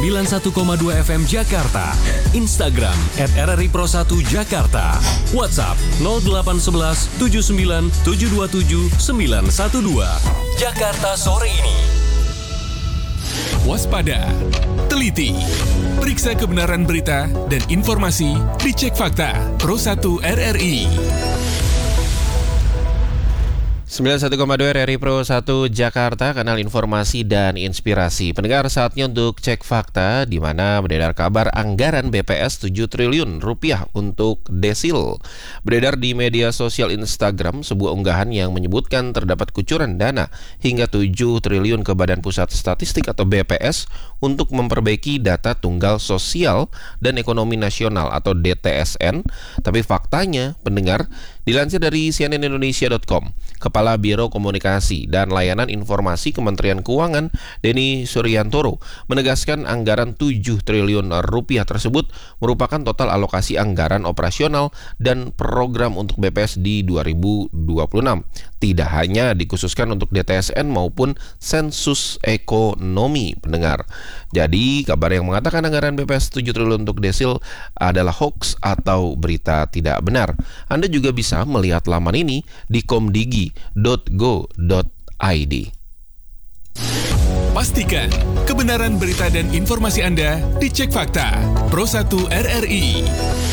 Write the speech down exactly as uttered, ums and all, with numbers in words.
sembilan puluh satu koma dua F M Jakarta. Instagram at R R I Pro satu Jakarta. WhatsApp nol delapan satu satu tujuh sembilan tujuh dua tujuh sembilan satu dua. Jakarta sore ini. Waspada, teliti, periksa kebenaran berita dan informasi, dicek fakta. Pro satu R R I. sembilan puluh satu koma dua R R I Pro satu Jakarta, kanal informasi dan inspirasi. Pendengar, saatnya untuk cek fakta, di mana beredar kabar anggaran B P S tujuh triliun rupiah untuk Desil. Beredar di media sosial Instagram sebuah unggahan yang menyebutkan terdapat kucuran dana hingga tujuh triliun ke Badan Pusat Statistik atau B P S untuk memperbaiki data tunggal sosial dan ekonomi nasional atau D T S N. Tapi faktanya, pendengar, dilansir dari C N N Indonesia dot com, Kepala Biro Komunikasi dan Layanan Informasi Kementerian Keuangan, Denny Suryantoro, menegaskan anggaran tujuh triliun rupiah tersebut merupakan total alokasi anggaran operasional dan program untuk B P S di dua ribu dua puluh enam. Tidak hanya dikhususkan untuk D T S N maupun sensus ekonomi, pendengar. Jadi, kabar yang mengatakan anggaran B P S tujuh triliun untuk Desil adalah hoax atau berita tidak benar. Anda juga bisa melihat laman ini di komdigi dot go dot i d. Pastikan kebenaran berita dan informasi Anda dicek fakta. Pro satu R R I.